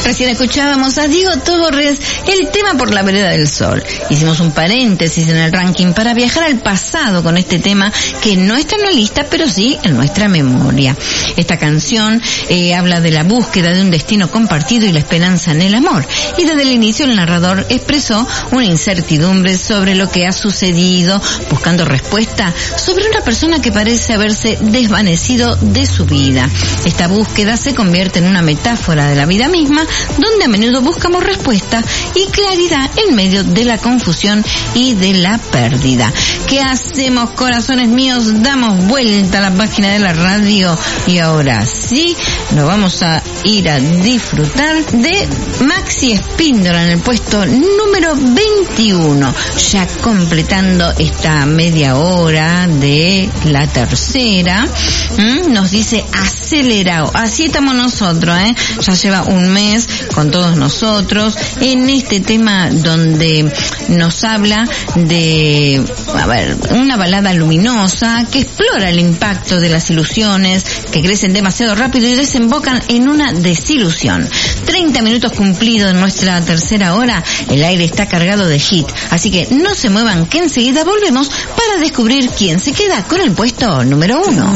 Recién escuchábamos a Diego Torres, el tema Por la vereda del sol. Hicimos un paréntesis en el ranking para viajar al pasado con este tema que no está en la lista, pero sí en nuestra memoria. Esta canción habla de la búsqueda de un destino compartido y la esperanza en el amor. Y desde el inicio el narrador expresó una incertidumbre sobre lo que ha sucedido, buscando respuesta sobre una persona que parece haberse desvanecido de su vida. Esta búsqueda se convierte en una metáfora de la vida misma, donde a menudo buscamos respuesta y claridad en medio de la confusión y de la pérdida. ¿Qué hacemos, corazones míos? Damos vuelta a la página de la radio y ahora sí, nos vamos a ir a disfrutar de Maxi Espíndola en el puesto número 21, ya completando esta media hora de la tercera. Nos dice acelerado, así estamos nosotros, ya lleva un mes con todos nosotros en este tema donde nos habla de, una balada luminosa que explora el impacto de las ilusiones que crecen demasiado rápido y desembocan en una desilusión. 30 minutos cumplidos en nuestra tercera hora, el aire está cargado de hit, así que no se muevan que enseguida volvemos para descubrir quién se queda con el puesto número 1.